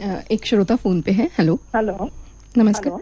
एक श्रोता फोन पे है. हॅलो. हॅलो. नमस्कार.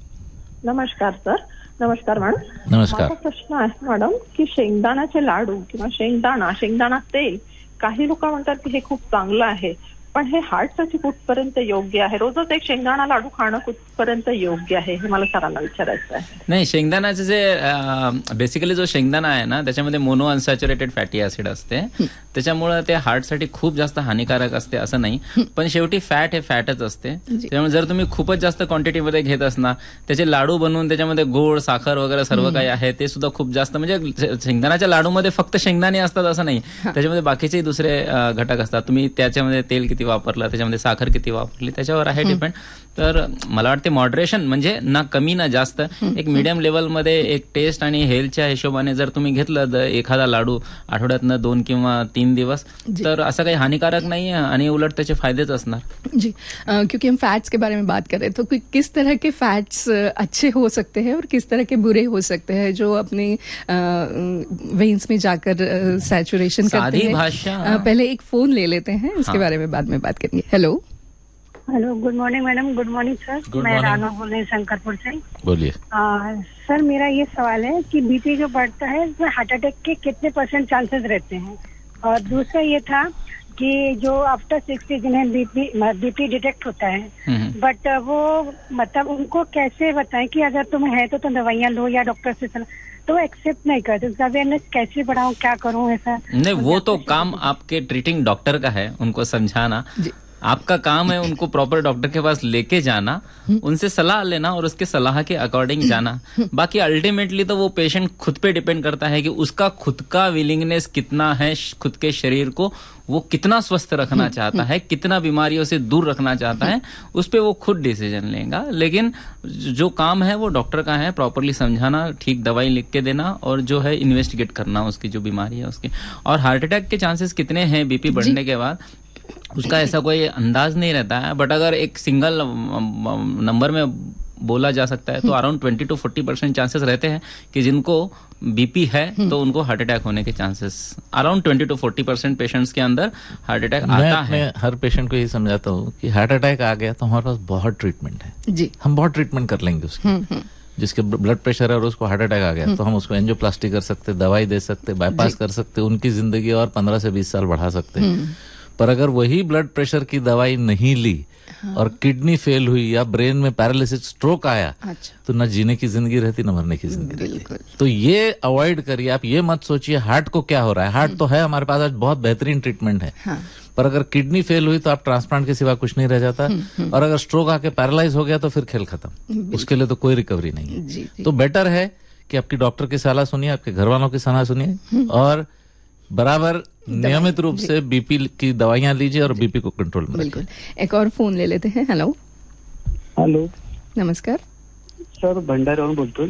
नमस्कार सर. नमस्कार मॅडम. नमस्कार. माझा प्रश्न आहे मॅडम की शेंगदाण्याचे लाडू किंवा शेंगदाणा तेल, काही लोक म्हणतात की हे खूप चांगलं आहे, पण हे हार्टसाठी कुठपर्यंत योग्य आहे? रोजच एक शेंगदाणा लाडू खाणं कुठपर्यंत योग्य आहे हे मला सरांना विचारायचं आहे. नाही, शेंगदाण्याचे जे बेसिकली जो शेंगदाणा आहे ना, त्याच्यामध्ये मोनो अनसॅच्युरेटेड फॅटी ऍसिड असते, त्याच्यामुळे ते हार्टसाठी खूप जास्त हानिकारक असते असं नाही. पण शेवटी फॅट हे फॅटच असते. त्यामुळे जर तुम्ही खूपच जास्त क्वांटिटीमध्ये घेत असणार, त्याचे लाडू बनवून त्याच्यामध्ये गोड, साखर वगैरे सर्व काही आहे ते सुद्धा खूप जास्त, म्हणजे शेंगदाण्याच्या लाडूमध्ये फक्त शेंगदाणे असतात असं नाही, त्याच्यामध्ये बाकीचे दुसरे घटक असतात. तुम्ही त्याच्यामध्ये तेल किती वापरलं, त्याच्यामध्ये साखर किती वापरली, त्याच्यावर आहे डिपेंड. तर मला वाटते मॉडरेशन म्हणजे ना कमी ना जास्त, एक मीडियम लेवलमध्ये एक टेस्ट आणि हेल्थच्या हिशोबाने जर तुम्ही घेतलं एखादा लाडू आठवड्यातनं 2 किंवा 3 दिवस, तर असं काही हानिकारक नाही है आणि उलट त्याचे फायदेच असणार. जी, क्योंकि हम फैट्स के बारे में बात कर रहे हैं, तो किस तरह के फैट्स अच्छे हो सकते हैं और किस तरह के बुरे हो सकते हैं जो अपने वेन्स में जाकर सैचुरेशन करते हैं. पहले एक फोन ले लेते हैं, इसके बारे में बाद में बात करेंगे. Hello. Hello, good morning madam. Good morning sir. मैं रानो बोल रही हूँ शंकरपुर से. बोलिए. सर मेरा ये सवाल है कि बीपी जो बढ़ता है उसमें हार्ट अटैक के कितने % चांसेस रहते हैं? और दूसरा ये था कि जो आफ्टर 60 जिन्हें बीपी डिटेक्ट होता है, बट वो मतलब उनको कैसे बताएं कि अगर तुम्हें है तो तुम दवाइयाँ लो या डॉक्टर से सलाह, तो एक्सेप्ट नहीं करते. उसका अवेयरनेस कैसे बढ़ाऊं, क्या करूं? ऐसा नहीं, वो तो काम आपके ट्रीटिंग डॉक्टर का है, उनको समझाना. आपका काम है उनको प्रॉपर डॉक्टर के पास लेके जाना, उनसे सलाह लेना और उसके सलाह के अकॉर्डिंग जाना. बाकी अल्टीमेटली तो वो पेशेंट खुद पे डिपेंड करता है कि उसका खुद का विलिंगनेस कितना है, खुद के शरीर को वो कितना स्वस्थ रखना चाहता है, कितना बीमारियों से दूर रखना चाहता है, उस पे वो खुद डिसीजन लेगा. लेकिन जो काम है वो डॉक्टर का है, प्रॉपरली समझाना, ठीक दवाई लिख के देना और जो है इन्वेस्टिगेट करना उसकी जो बीमारी है उसकी. और हार्ट अटैक के चांसेस कितने हैं बीपी बढ़ने के बाद, उसका ऐसा कोई अंदाज नहीं रहता है. बट अगर एक सिंगल नंबर में बोला जा सकता है तो अराउंड 20 to 40% चांसेस रहते हैं कि जिनको बीपी है तो उनको हार्ट अटैक होने के चांसेस अराउंड 20 to 40% पेशेंट्स के अंदर हार्ट अटैक आता है. मैं हर पेशेंट को यही समझाता हूँ कि हार्ट अटैक आ गया तो हमारे पास बहुत ट्रीटमेंट है जी, हम बहुत ट्रीटमेंट कर लेंगे उसकी. जिसके ब्लड प्रेशर है और उसको हार्ट अटैक आ गया तो हम उसको एंजियोप्लास्टी कर सकते, दवाई दे सकते, बाईपास कर सकते, उनकी जिंदगी और 15 से 20 साल बढ़ा सकते हैं. पर अगर वही ब्लड प्रेशर की दवाई नहीं ली और किडनी फेल हुई या ब्रेन में पैरालिसिस, स्ट्रोक आया, तो न जीने की जिंदगी रहती न मरने की जिंदगी रहती. तो ये अवॉइड करिए. आप ये मत सोचिए हार्ट को क्या हो रहा है. हार्ट तो है हमारे पास आज बहुत बेहतरीन ट्रीटमेंट है. पर अगर किडनी फेल हुई तो आप ट्रांसप्लांट के सिवा कुछ नहीं रह जाता. और अगर स्ट्रोक आके पैरालाइज हो गया तो फिर खेल खत्म, उसके लिए तो कोई रिकवरी नहीं है. तो बेटर है कि आपकी डॉक्टर की सलाह सुनिए, आपके घर वालों की सलाह सुनिए और बराबर नियमित रूप से बीपी की दवाइयां लीजिए और बीपी को कंट्रोल में. बिल्कुल. एक और फोन ले लेते हैं. हेलो. हॅलो, नमस्कार सर. भंडाऱ्यावरून बोलतोय.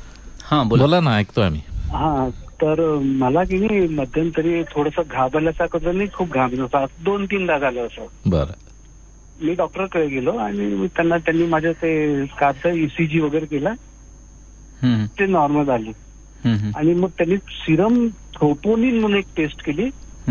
हा बोला ना, ऐकतोय आम्ही. हा, तर मला की नाही मध्यंतरी थोडंसं घाबरल्यासारखं नाही, खूप घाबरलं 2-3दा झालं असं. बरं. मी डॉक्टरकडे गेलो आणि त्यांनी माझं ते काढतं ECG वगैरे केला, ते नॉर्मल झाली. आणि मग त्यांनी सिरम थ्रोपोनिन म्हणून एक टेस्ट केली.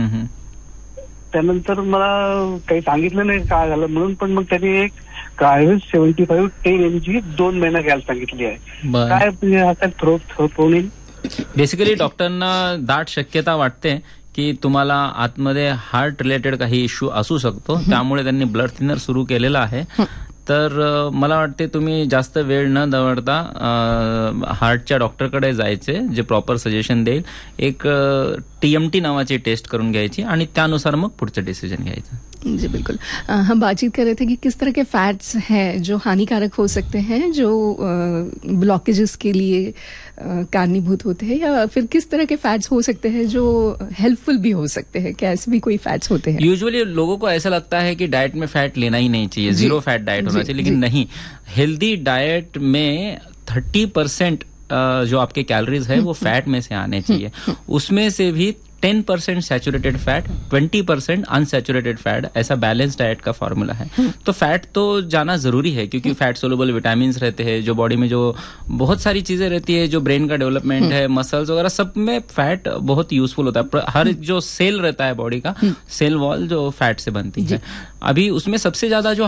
त्यानंतर मला काही सांगितलं नाही काय झालं म्हणून, पण मग त्यांनी एक कार्वेस 75 10 mg 2 महिना घ्यायला सांगितली आहे. काय थ्रोपोनिन? बेसिकली डॉक्टरना दाट शक्यता वाटते की तुम्हाला आतमध्ये हार्ट रिलेटेड काही इश्यू असू शकतो, त्यामुळे त्यांनी ब्लड थिनर सुरू केलेला आहे. तर मला वाटते तुम्ही जास्त वेळ न दवडता हार्टच्या डॉक्टरकडे जायचे, जे प्रॉपर सजेशन देईल. एक TMT नावाची टेस्ट करून घ्यायची आणि त्यानुसार मग पुढचं डिसिजन घ्यायचं. जी बिल्कुल. हम बातचीत कर रहे थे कि किस तरह के फैट्स हैं जो हानिकारक हो सकते हैं, जो ब्लॉकेजेस के लिए कारणीभूत होते हैं, या फिर किस तरह के फैट्स हो सकते हैं जो हेल्पफुल भी हो सकते हैं. क्या ऐसे भी कोई फैट्स होते हैं? यूजुअली लोगों को ऐसा लगता है कि डाइट में फैट लेना ही नहीं चाहिए, 0 फैट डाइट होना चाहिए, लेकिन नहीं. हेल्दी डाइट में 30% जो आपके कैलोरीज है वो फैट में से आने चाहिए. उसमें से भी 10% सैचुरेटेड फैट, 20% अनसैचुरेटेड फैट, ऐसा बैलेंस डाइट का फॉर्मूला है. तो फैट तो जाना जरूरी है क्योंकि फैट सोलुबल विटामिन रहते हैं, जो बॉडी में जो बहुत सारी चीजें रहती है, जो ब्रेन का डेवलपमेंट है, मसल्स वगैरह, सब में फैट बहुत यूजफुल होता है. हर जो सेल रहता है बॉडी का, सेल वॉल जो फैट से बनती है. अभी उसमें सबसे ज्यादा जो